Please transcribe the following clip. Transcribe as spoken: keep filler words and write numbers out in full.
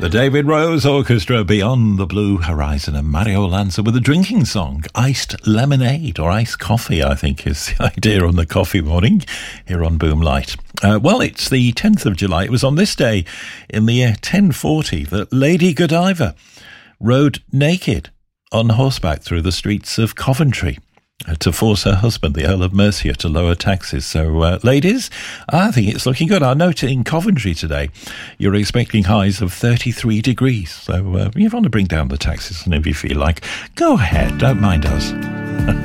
The David Rose Orchestra, Beyond the Blue Horizon, and Mario Lanza with a drinking song, Iced Lemonade, or Iced Coffee, I think is the idea on the coffee morning here on Boom Light. Uh, well, it's the tenth of July. It was on this day in the year ten forty that Lady Godiva rode naked on horseback through the streets of Coventry to force her husband, the Earl of Mercia, to lower taxes. So, uh, ladies, I think it's looking good. I note in Coventry today, you're expecting highs of thirty-three degrees. So, uh, if you want to bring down the taxes, and if you feel like, go ahead, don't mind us.